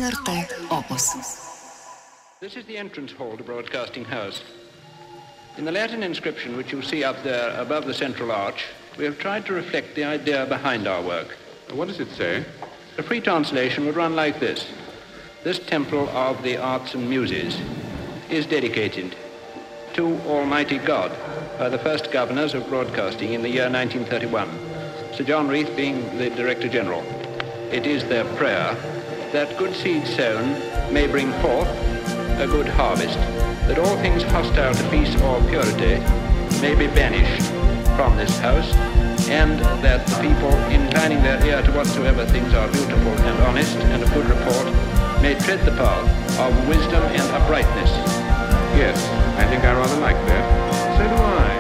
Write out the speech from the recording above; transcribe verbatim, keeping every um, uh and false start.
O R T Opus. This is the entrance hall to Broadcasting House. In the Latin inscription which you see up there above the central arch, we have tried to reflect the idea behind our work. What does it say? A free translation would run like this. This temple of the arts and muses is dedicated to Almighty God by the first governors of broadcasting in the year nineteen thirty-one, Sir John Reith being the Director General. It is their prayer that good seed sown may bring forth a good harvest, that all things hostile to peace or purity may be banished from this house, and that the people, inclining their ear to whatsoever things are beautiful and honest and of good report, may tread the path of wisdom and uprightness. Yes, I think I rather like that. So do I.